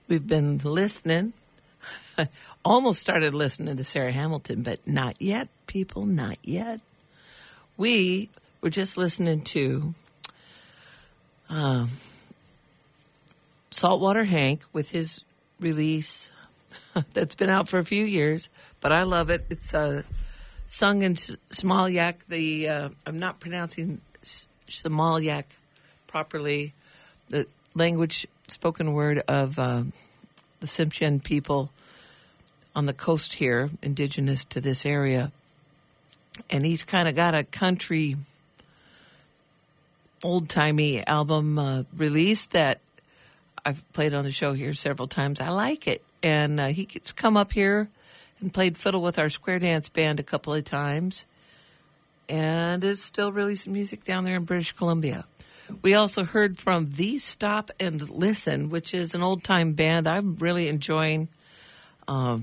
We've been listening. Almost started listening to Sarah Hamilton, but not yet, people, not yet. We were just listening to Saltwater Hank with his release that's been out for a few years, but I love it. It's sung in Smalyak. I'm not pronouncing Smalyak properly. The language, spoken word of the Tsimshian people on the coast here, indigenous to this area. And he's kind of got a country, old-timey album release that I've played on the show here several times. I like it. And he's come up here and played fiddle with our square dance band a couple of times. And is still releasing music down there in British Columbia. We also heard from The Stop and Listen, which is an old-time band I'm really enjoying.